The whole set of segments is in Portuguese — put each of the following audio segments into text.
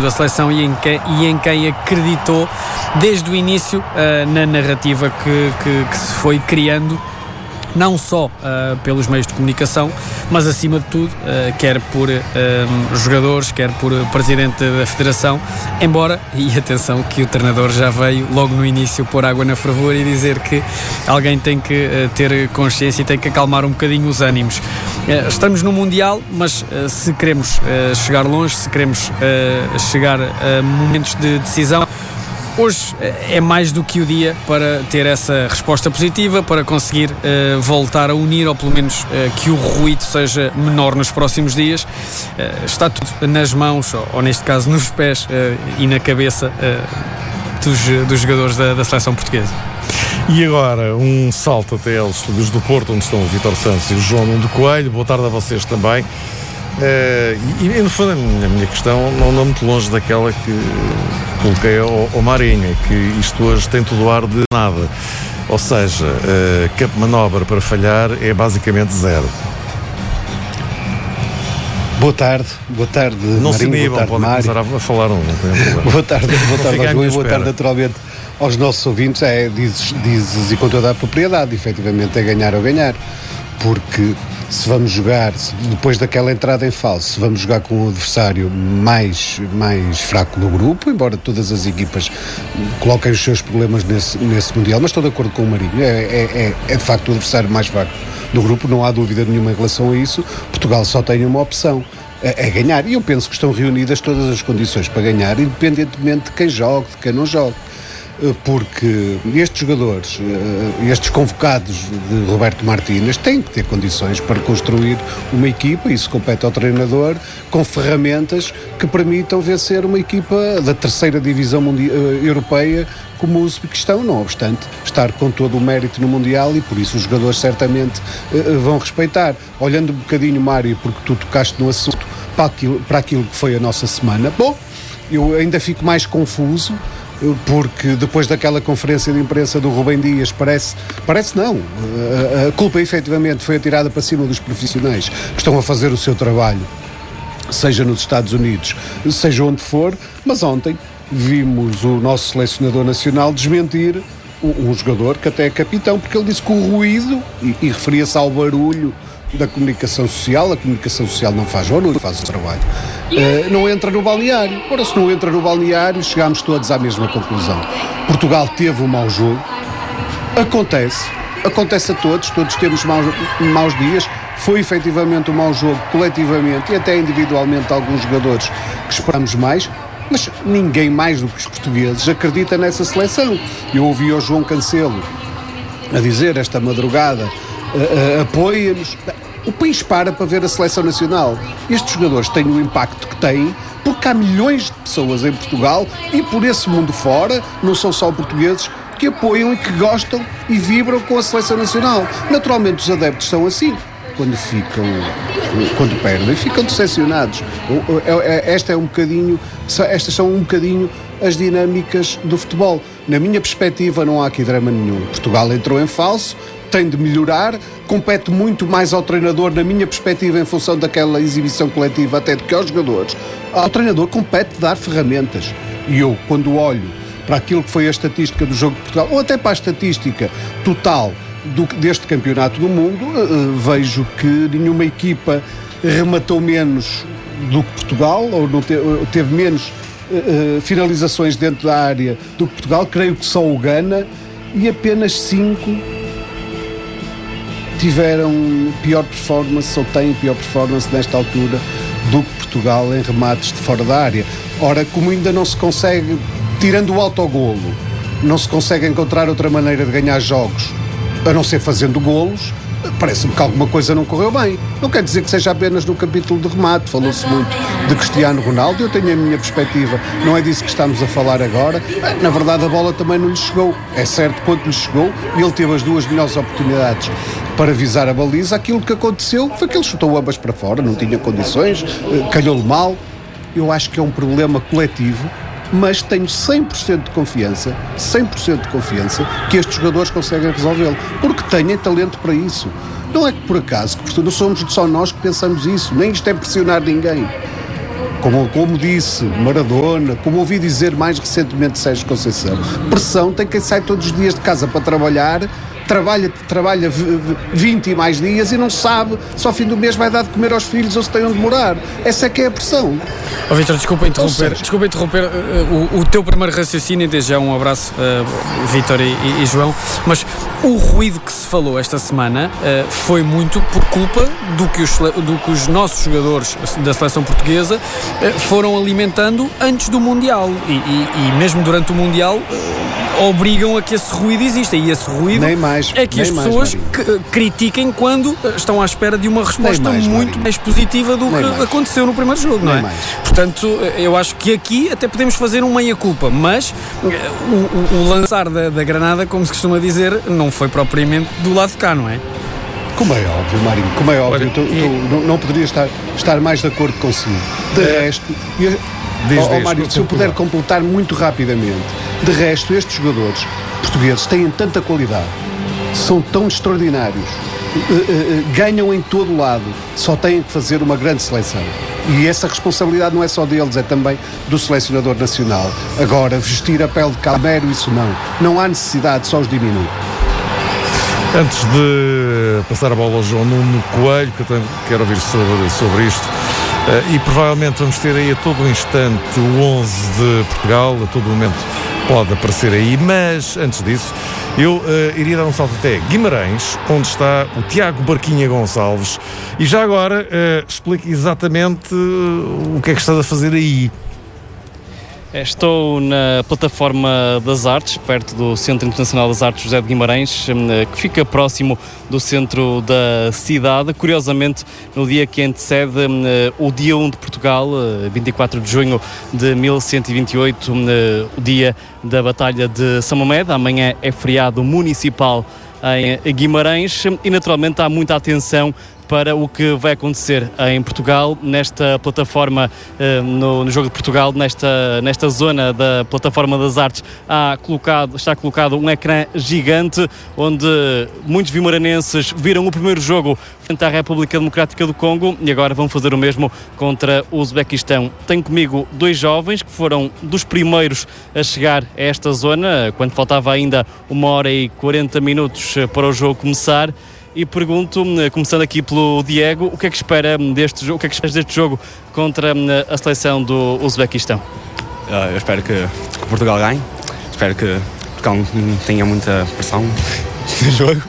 defendendo a seleção e em quem acreditou desde o início na narrativa que se foi criando, não só pelos meios de comunicação, mas acima de tudo, quer por jogadores, quer por presidente da federação, embora, e atenção que o treinador já veio logo no início pôr água na fervura e dizer que alguém tem que ter consciência e tem que acalmar um bocadinho os ânimos. Estamos no Mundial, mas se queremos chegar longe, se queremos chegar a momentos de decisão, hoje é mais do que o dia para ter essa resposta positiva, para conseguir voltar a unir, ou pelo menos que o ruído seja menor nos próximos dias. Está tudo nas mãos, ou neste caso nos pés e na cabeça dos jogadores da seleção portuguesa. E agora um salto até aos estúdios do Porto, onde estão o Vítor Santos e o João Nuno Coelho. Boa tarde a vocês também. E no fundo a minha questão não muito longe daquela que coloquei ao Marinho, é que isto hoje tem todo o ar de nada, ou seja, campo de manobra para falhar é basicamente zero. Boa tarde não Marinho, se inibam, podem começar a falar boa tarde ao João e boa tarde naturalmente aos nossos ouvintes. Dizes e com toda a propriedade, efetivamente é ganhar ou ganhar, porque se vamos jogar, depois daquela entrada em falso, se vamos jogar com um adversário mais fraco do grupo, embora todas as equipas coloquem os seus problemas nesse Mundial, mas estou de acordo com o Marinho, é de facto o adversário mais fraco do grupo, não há dúvida nenhuma em relação a isso. Portugal só tem uma opção, é ganhar, e eu penso que estão reunidas todas as condições para ganhar, independentemente de quem jogue, de quem não jogue. Porque estes jogadores, estes convocados de Roberto Martínez têm que ter condições para construir uma equipa, isso compete ao treinador, com ferramentas que permitam vencer uma equipa da terceira divisão europeia como o Uzbequistão, não obstante estar com todo o mérito no Mundial, e por isso os jogadores certamente vão respeitar. Olhando um bocadinho, Mário, porque tu tocaste no assunto, para aquilo que foi a nossa semana, bom, eu ainda fico mais confuso, porque depois daquela conferência de imprensa do Rubem Dias, parece não, a culpa efetivamente foi atirada para cima dos profissionais que estão a fazer o seu trabalho, seja nos Estados Unidos, seja onde for, mas ontem vimos o nosso selecionador nacional desmentir um jogador que até é capitão, porque ele disse que o ruído, e referia-se ao barulho da comunicação social, a comunicação social não faz barulho, faz o trabalho, não entra no balneário. Ora, se não entra no balneário, chegámos todos à mesma conclusão. Portugal teve um mau jogo, acontece a todos temos maus dias, foi efetivamente um mau jogo coletivamente e até individualmente alguns jogadores que esperamos mais, mas ninguém mais do que os portugueses acredita nessa seleção. Eu ouvi o João Cancelo a dizer esta madrugada, apoia-nos. O país para ver a seleção nacional. Estes jogadores têm o impacto que têm porque há milhões de pessoas em Portugal e por esse mundo fora, não são só portugueses, que apoiam e que gostam e vibram com a seleção nacional. Naturalmente os adeptos são assim. Quando perdem, ficam decepcionados. Estas são um bocadinho as dinâmicas do futebol. Na minha perspectiva, não há aqui drama nenhum. Portugal entrou em falso, tem de melhorar, compete muito mais ao treinador, na minha perspectiva, em função daquela exibição coletiva, até do que aos jogadores. Ao treinador compete dar ferramentas. E eu, quando olho para aquilo que foi a estatística do jogo de Portugal, ou até para a estatística total deste campeonato do mundo, vejo que nenhuma equipa rematou menos do que Portugal, ou teve menos finalizações dentro da área do que Portugal. Creio que só o Ghana, e apenas 5 tiveram pior performance, ou têm pior performance nesta altura do que Portugal em remates de fora da área. Ora, como ainda não se consegue, tirando o autogolo, não se consegue encontrar outra maneira de ganhar jogos a não ser fazendo golos, parece-me que alguma coisa não correu bem. Não quer dizer que seja apenas no capítulo de remate. Falou-se muito de Cristiano Ronaldo, eu tenho a minha perspectiva, não é disso que estamos a falar agora. Na verdade, a bola também não lhe chegou. É certo, quando lhe chegou, e ele teve as duas melhores oportunidades para visar a baliza, aquilo que aconteceu foi que ele chutou ambas para fora, não tinha condições, calhou-lhe mal. Eu acho que é um problema coletivo, mas tenho 100% de confiança que estes jogadores conseguem resolvê-lo, porque têm talento para isso. Não é que por acaso, que não somos só nós que pensamos isso, nem isto é pressionar ninguém. como disse Maradona, como ouvi dizer mais recentemente Sérgio Conceição, pressão tem quem sai todos os dias de casa para trabalhar, trabalha 20 e mais dias e não sabe se ao fim do mês vai dar de comer aos filhos ou se tem onde morar. Essa é que é a pressão. Vítor, desculpa interromper o teu primeiro raciocínio, desde já um abraço, Vítor e João, mas o ruído que se falou esta semana foi muito por culpa do que os nossos jogadores da seleção portuguesa foram alimentando antes do Mundial e mesmo durante o Mundial obrigam a que esse ruído exista, e esse ruído é que as pessoas critiquem quando estão à espera de uma resposta muito mais positiva do que aconteceu no primeiro jogo, não é? Portanto, eu acho que aqui até podemos fazer um meia-culpa, mas o lançar da granada, como se costuma dizer, não foi propriamente do lado de cá, não é? Como é óbvio, Marinho, como é óbvio, não poderia estar mais de acordo consigo. De resto, Mário, se eu puder completar muito rapidamente, de resto, estes jogadores portugueses têm tanta qualidade, são tão extraordinários, ganham em todo lado, só têm que fazer uma grande seleção. E essa responsabilidade não é só deles, é também do selecionador nacional. Agora, vestir a pele de Camero, isso não há necessidade, só os diminui. Antes de passar a bola ao João Nuno Coelho, que eu também quero ouvir sobre isto, e provavelmente vamos ter aí a todo instante o 11 de Portugal, a todo momento pode aparecer aí, mas antes disso eu iria dar um salto até Guimarães, onde está o Tiago Barquinha Gonçalves, e já agora explique exatamente o que é que estás a fazer aí. Estou na plataforma das Artes, perto do Centro Internacional das Artes José de Guimarães, que fica próximo do centro da cidade. Curiosamente, no dia que antecede o dia 1 de Portugal, 24 de junho de 1128, o dia da Batalha de São Mamede. Amanhã é feriado municipal em Guimarães e, naturalmente, há muita atenção para o que vai acontecer em Portugal, nesta plataforma, no Jogo de Portugal, nesta zona da plataforma das Artes, está colocado um ecrã gigante, onde muitos vimaranenses viram o primeiro jogo frente à República Democrática do Congo e agora vão fazer o mesmo contra o Uzbequistão. Tenho comigo dois jovens que foram dos primeiros a chegar a esta zona, quando faltava ainda 1h40 para o jogo começar. E pergunto, começando aqui pelo Diego, o que é que espera deste jogo, contra a seleção do Uzbequistão? Eu espero que Portugal ganhe, espero que Portugal não tenha muita pressão no jogo.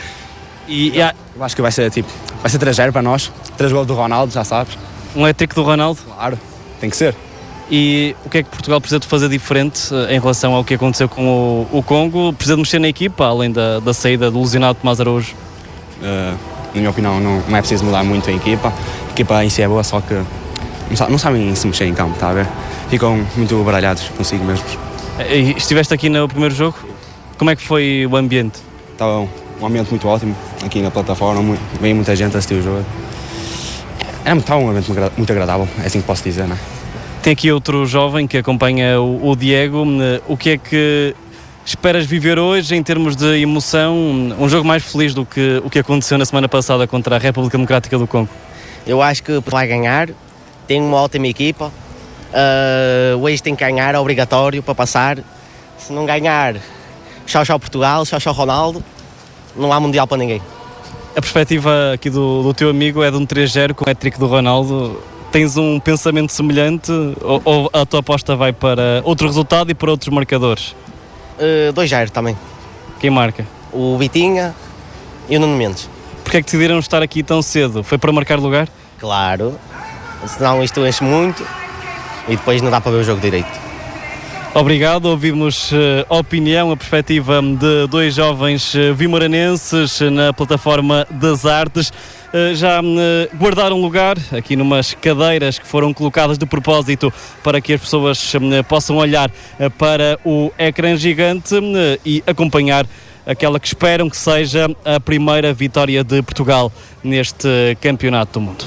Eu acho que vai ser 3-0 para nós, 3 gols do Ronaldo, já sabes. Um hat-trick do Ronaldo? Claro, tem que ser. E o que é que Portugal precisa de fazer diferente em relação ao que aconteceu com o Congo? Precisa de mexer na equipa, além da saída do lesionado Tomás Araújo? Na minha opinião, não é preciso mudar muito a equipa em si é boa, só que não sabem se mexer em campo, está a ver? Ficam muito baralhados consigo mesmos. E estiveste aqui no primeiro jogo? Como é que foi o ambiente? Estava um ambiente muito ótimo aqui na plataforma, veio muita gente a assistir o jogo. Estava um ambiente muito agradável, é assim que posso dizer, não é? Tem aqui outro jovem que acompanha o Diego. O que é que esperas viver hoje em termos de emoção, um jogo mais feliz do que o que aconteceu na semana passada contra a República Democrática do Congo? Eu acho que vai ganhar, tem uma ótima equipa, hoje tem que ganhar, é obrigatório para passar. Se não ganhar, tchau Portugal, tchau Ronaldo, não há Mundial para ninguém. A perspectiva aqui do teu amigo é de um 3-0 com o hat-trick do Ronaldo. Tens um pensamento semelhante ou a tua aposta vai para outro resultado e para outros marcadores? 2-0 também. Quem marca? O Vitinha e o Nuno Mendes. Porquê é que decidiram estar aqui tão cedo? Foi para marcar lugar? Claro, senão isto enche muito e depois não dá para ver o jogo direito. Obrigado, ouvimos a opinião, a perspectiva de dois jovens vimaranenses na plataforma das Artes. Já guardaram lugar aqui numas cadeiras que foram colocadas de propósito para que as pessoas possam olhar para o ecrã gigante e acompanhar aquela que esperam que seja a primeira vitória de Portugal neste Campeonato do Mundo.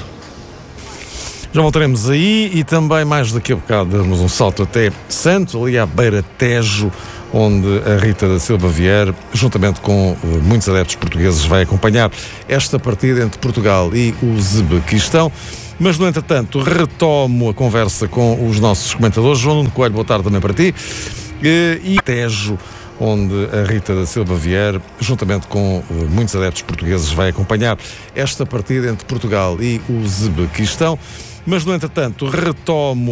Já voltaremos aí e também mais daqui a bocado damos um salto até Santos, ali à beira Tejo, onde a Rita da Silva Vieira, juntamente com muitos adeptos portugueses, vai acompanhar esta partida entre Portugal e o Uzbequistão. Mas, no entretanto, retomo a conversa com os nossos comentadores. João Nuno Coelho, boa tarde também para ti. E Tejo, onde a Rita da Silva Vieira, juntamente com muitos adeptos portugueses, vai acompanhar esta partida entre Portugal e o Uzbequistão. Mas, no entretanto, retomo